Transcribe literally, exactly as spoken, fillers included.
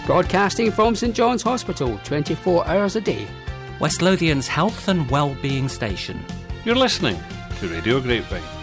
Broadcasting from St John's Hospital, twenty-four hours a day. West Lothian's health and well-being station. You're listening to Radio Grapevine.